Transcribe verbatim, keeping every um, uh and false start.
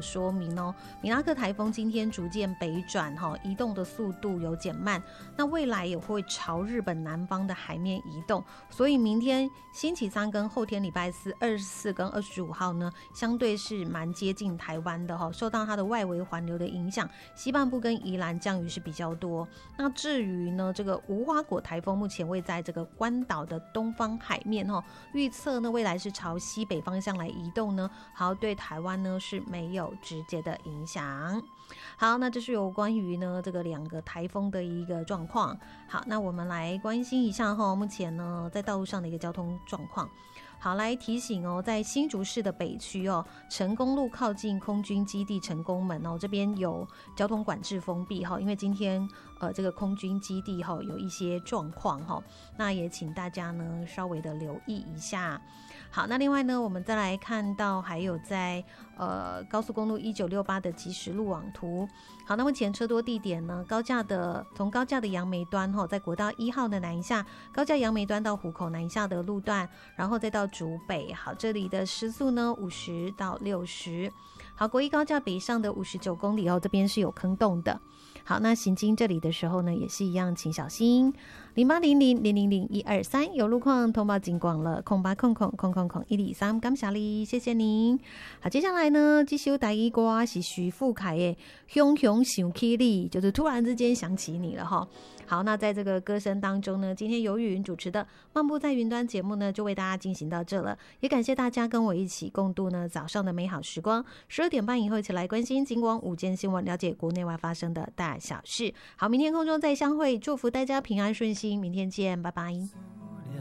说明哦，米拉克台风今天逐渐北转哈，移动的速度有减慢，那未来也会朝日本南方的海面移动，所以明天星期三跟后天礼拜四二十四跟二十五号呢，相对是蛮接近台湾的哈，受到它的外围环流的影响，西半部跟宜兰降雨是比较多。那至于呢，这个无花果台风目前位在这个关岛的东方海面哈，预测呢未来是朝西北方向来移动呢，好，对台湾呢是没有直接的影响。好，那这是有关于呢这个两个台风的一个状况。好，那我们来关心一下哈，目前呢在道路上的一个交通状况。好，来提醒哦，在新竹市的北区哦，成功路靠近空军基地成功门哦，这边有交通管制封闭哈，因为今天呃这个空军基地哈有一些状况哈，那也请大家呢稍微的留意一下。好，那另外呢，我们再来看到还有在呃高速公路一九六八的即时路网图。好，那目前车多地点呢，高架的从高架的杨梅端哈，在国道一号的南下，高架杨梅端到湖口南下的路段，然后再到竹北。好，这里的时速呢五十到六十。好，国一高架北上的五十九公里哦，这边是有坑洞的。好，那行经这里的时候呢，也是一样，请小心。零八零零零零零一二三有路况通报警广了，空八空空空空空一二三，感谢你，谢谢您。好，接下来呢，这首台语歌是徐富凯的《熊熊想起你》，就是突然之间想起你了哈。好，那在这个歌声当中呢，今天由雨云主持的《漫步在云端》节目呢，就为大家进行到这了，也感谢大家跟我一起共度呢早上的美好时光。十二点半以后，一起来关心警广午间新闻，了解国内外发生的大小事。好，明天空中再相会，祝福大家平安顺心，明天见，拜拜。